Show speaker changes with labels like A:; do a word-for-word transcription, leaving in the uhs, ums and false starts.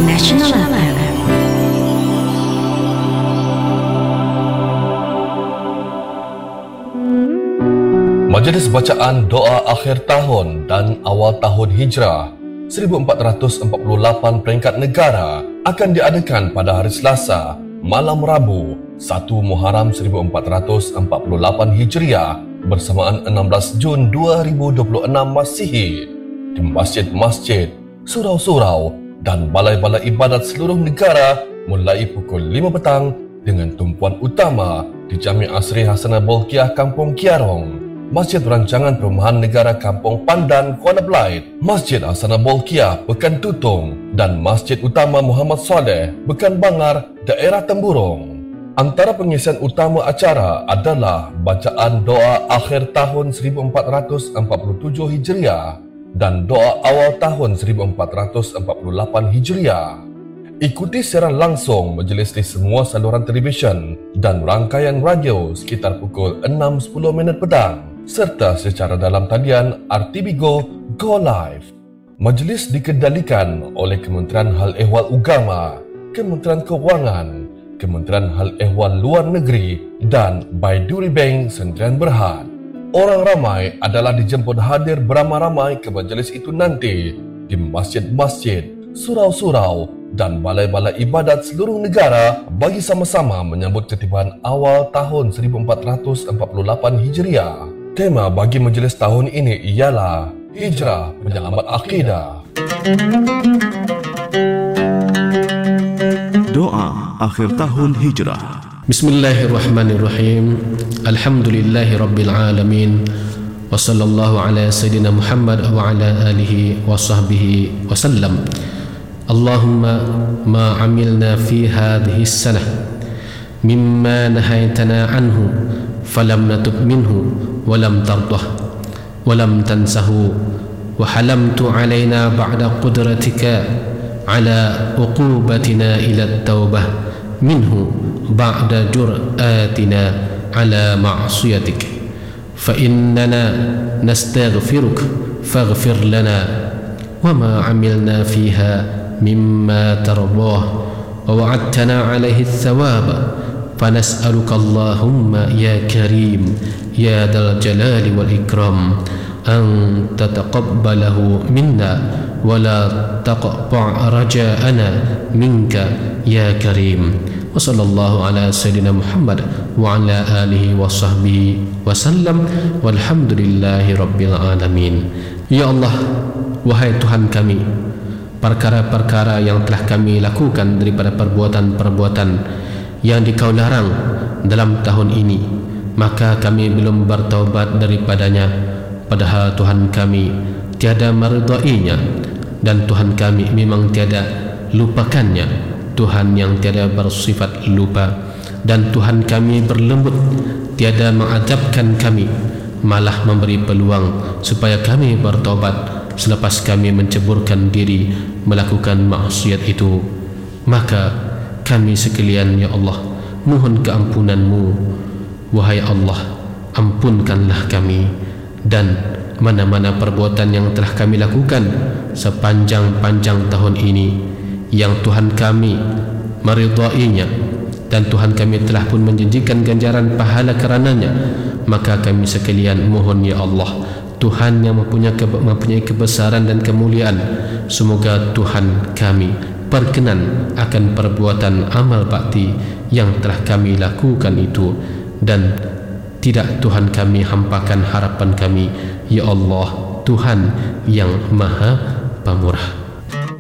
A: Nasional F M.
B: Majlis bacaan doa akhir tahun dan awal tahun Hijrah seribu empat ratus empat puluh lapan peringkat negara akan diadakan pada hari Selasa, malam Rabu, satu Muharram seribu empat ratus empat puluh lapan Hijriah bersamaan enam belas Jun dua ribu dua puluh enam Masihi di masjid-masjid, surau-surau dan balai-balai ibadat seluruh negara mulai pukul lima petang dengan tumpuan utama di Jami' Asri Hasanah Bolkiah Kampung Kiarong, Masjid Rancangan Perumahan Negara Kampung Pandan, Kuala Belait, Masjid Hasanah Bolkiah, Pekan Tutung dan Masjid Utama Muhammad Saleh, Pekan Bangar, Daerah Temburong. Antara pengisian utama acara adalah bacaan doa akhir tahun seribu empat ratus empat puluh tujuh Hijriah dan doa awal tahun seribu empat ratus empat puluh lapan Hijriah. Ikuti siaran langsung majlis di semua saluran televisyen dan rangkaian radio sekitar pukul enam sepuluh minit petang serta secara dalam talian R T B Go Go Live. Majlis dikendalikan oleh Kementerian Hal Ehwal Ugama, Kementerian Keuangan, Kementerian Hal Ehwal Luar Negeri dan Baiduri Bank Sendirian Berhad. Orang ramai adalah dijemput hadir beramai-ramai ke majlis itu nanti di masjid-masjid, surau-surau dan balai-balai ibadat seluruh negara bagi sama-sama menyambut ketibaan awal tahun seribu empat ratus empat puluh lapan Hijriah. Tema bagi majlis tahun ini ialah Hijrah Penyelamat Akidah.
C: Doa akhir tahun Hijrah.
D: Bismillahirrahmanirrahim. Alhamdulillahi Rabbil Alamin. Wa sallallahu ala Sayyidina Muhammad wa ala alihi wa sahbihi wa sallam. Allahumma ma amilna fi hadhihi as-sanah mimma nahaytana anhu falam natub minhu wa lam tardah wa lam tansahu wa halamtu alayna ba'da qudratika ala uqubatina ila at-taubah minhu ba'da jur'atina ala ma'siyatik fa innana nastaghfiruk faghfir lana wa ma amilna fiha مما ترضاه ووعدتنا عليه الثواب فنسألك اللهم يا كريم يا ذا الجلال والإكرام أن تتقبله منا ولا تقطع رجاءنا منك يا كريم وصلى الله على سيدنا محمد وعلى آله وصحبه وسلم والحمد لله رب العالمين. Ya Allah, wahai Tuhan kami, perkara-perkara yang telah kami lakukan daripada perbuatan-perbuatan yang dikau larang dalam tahun ini, maka kami belum bertaubat daripadanya, padahal Tuhan kami tiada meridainya dan Tuhan kami memang tiada lupakannya, Tuhan yang tiada bersifat lupa, dan Tuhan kami berlembut tiada mengadabkan kami, malah memberi peluang supaya kami bertaubat selepas kami menceburkan diri melakukan maksiat itu. Maka kami sekalian, ya Allah, mohon keampunan-Mu. Wahai Allah, ampunkanlah kami, dan mana-mana perbuatan yang telah kami lakukan sepanjang-panjang tahun ini yang Tuhan kami meridainya dan Tuhan kami telah pun menjanjikan ganjaran pahala karenanya, maka kami sekalian mohon, ya Allah, Tuhan yang mempunyai, ke, mempunyai kebesaran dan kemuliaan, semoga Tuhan kami berkenan akan perbuatan amal bakti yang telah kami lakukan itu, dan tidak Tuhan kami hampakan harapan kami, ya Allah, Tuhan yang Maha Pemurah.